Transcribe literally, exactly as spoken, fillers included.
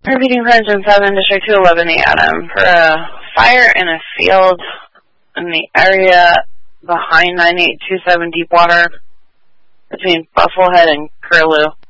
Repeating French in seven, District two eleven, the Adam, for a fire in a field in the area behind nine eight two seven Deepwater between Bufflehead and Curlew.